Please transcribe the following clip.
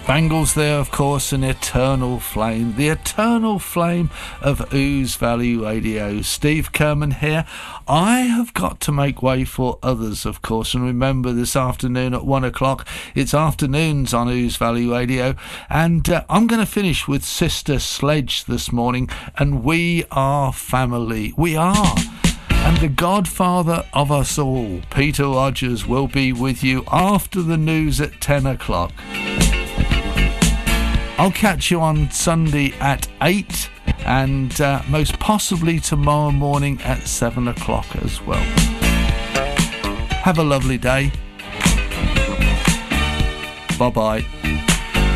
Bangles there, of course, an eternal flame. The eternal flame of Ooze Valley Radio. Steve Kerman here. I have got to make way for others, of course, and remember this afternoon at 1 o'clock, it's afternoons on Ooze Valley Radio, and I'm going to finish with Sister Sledge this morning, and we are family. We are. And the godfather of us all, Peter Rogers, will be with you after the news at 10 o'clock. I'll catch you on Sunday at 8 and most possibly tomorrow morning at 7 o'clock as well. Have a lovely day. Bye-bye.